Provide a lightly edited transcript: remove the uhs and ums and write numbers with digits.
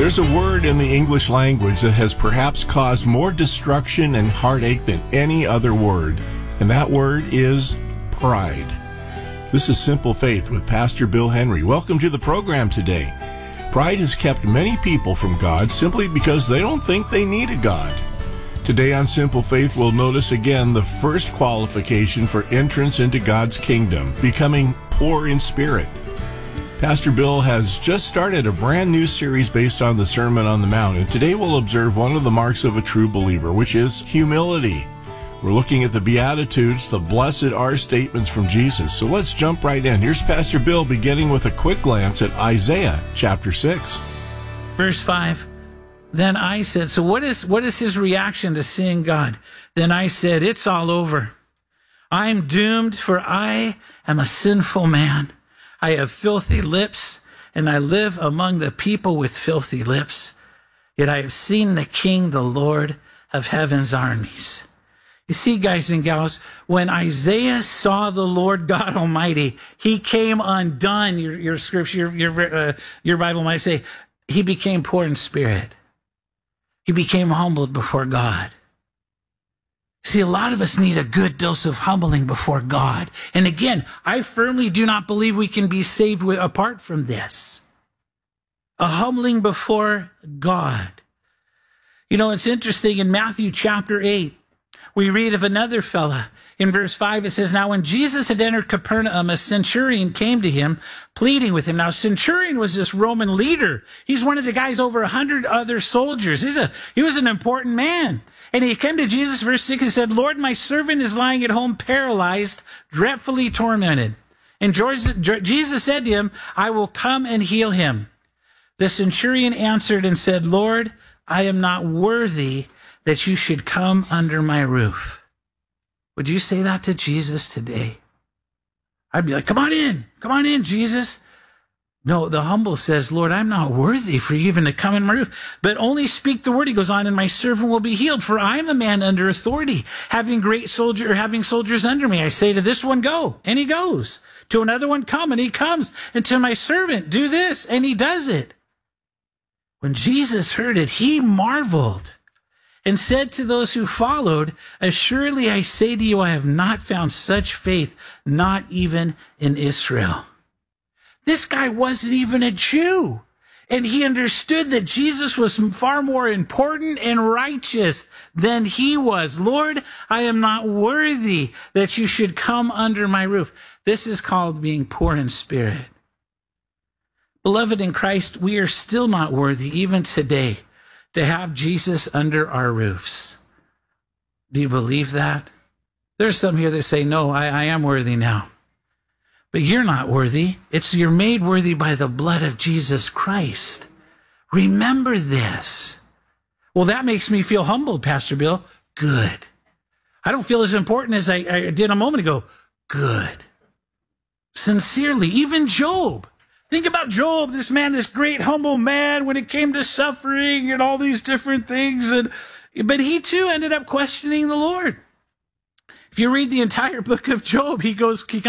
There's a word in the English language that has perhaps caused more destruction and heartache than any other word, and that word is pride. This is Simple Faith with Pastor Bill Henry. Welcome to the program today. Pride has kept many people from God simply because they don't think they need a God. Today on Simple Faith, we'll notice again the first qualification for entrance into God's kingdom, becoming poor in spirit. Pastor Bill has just started a brand new series based on the Sermon on the Mount, and today we'll observe one of the marks of a true believer, which is humility. We're looking at the Beatitudes, the blessed are statements from Jesus. So let's jump right in. Here's Pastor Bill beginning with a quick glance at Isaiah chapter 6. Verse 5, then I said, so what is his reaction to seeing God? Then I said, it's all over. I'm doomed, for I am a sinful man. I have filthy lips, and I live among the people with filthy lips. Yet I have seen the King, the Lord of heaven's armies. You see, guys and gals, when Isaiah saw the Lord God Almighty, he came undone. Your scripture, your Bible might say, he became poor in spirit. He became humbled before God. See, a lot of us need a good dose of humbling before God. And again, I firmly do not believe we can be saved apart from this. A humbling before God. You know, it's interesting, in Matthew chapter 8, we read of another fella. In verse 5, it says, now when Jesus had entered Capernaum, a centurion came to him, pleading with him. Now, centurion was this Roman leader. He's one of the guys over 100 other soldiers. He was an important man. And he came to Jesus, verse 6, and said, Lord, my servant is lying at home paralyzed, dreadfully tormented. And Jesus said to him, I will come and heal him. The centurion answered and said, Lord, I am not worthy that you should come under my roof. Would you say that to Jesus today? I'd be like, come on in, Jesus. No, the humble says, Lord, I'm not worthy for you even to come in my roof, but only speak the word. He goes on, and my servant will be healed, for I am a man under authority, having soldiers under me. I say to this one, go, and he goes. To another one, come, and he comes. And to my servant, do this, and he does it. When Jesus heard it, he marveled and said to those who followed, assuredly I say to you, I have not found such faith, not even in Israel. This guy wasn't even a Jew, and he understood that Jesus was far more important and righteous than he was. Lord, I am not worthy that you should come under my roof. This is called being poor in spirit. Beloved in Christ, we are still not worthy, even today, to have Jesus under our roofs. Do you believe that? There's some here that say, no, I am worthy now. But you're not worthy. You're made worthy by the blood of Jesus Christ. Remember this. Well, that makes me feel humbled, Pastor Bill. Good. I don't feel as important as I did a moment ago. Good. Sincerely, even Job. Think about Job, this man, this great humble man, when it came to suffering and all these different things. But he too ended up questioning the Lord. If you read the entire book of Job, he comes